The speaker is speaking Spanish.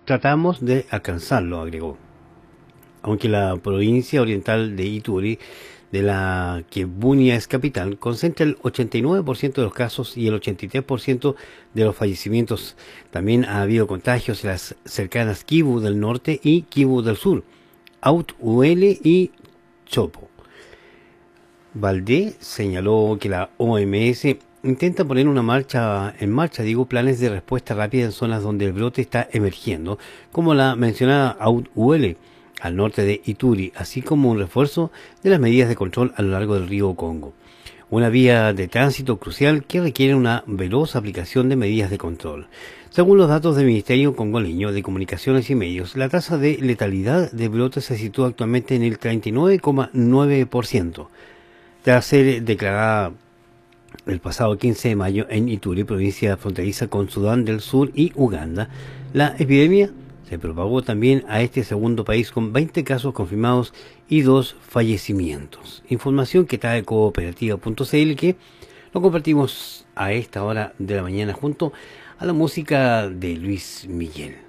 tratamos de alcanzarlo, agregó. Aunque la provincia oriental de Ituri, de la que Bunia es capital, concentra el 89% de los casos y el 83% de los fallecimientos. También ha habido contagios en las cercanas Kivu del norte y Kivu del sur, Aut-Uele y Chopo. Valdé señaló que la OMS intenta poner en marcha planes de respuesta rápida en zonas donde el brote está emergiendo, como la mencionada Aut-Uele, al norte de Ituri, así como un refuerzo de las medidas de control a lo largo del río Congo. Una vía de tránsito crucial que requiere una veloz aplicación de medidas de control. Según los datos del Ministerio Congoleño de Comunicaciones y Medios, la tasa de letalidad de brotes se sitúa actualmente en el 39,9%. Tras ser declarada el pasado 15 de mayo en Ituri, provincia fronteriza con Sudán del Sur y Uganda, la epidemia se propagó también a este segundo país con 20 casos confirmados y 2 fallecimientos. Información que trae cooperativa.cl, que lo compartimos a esta hora de la mañana junto a la música de Luis Miguel.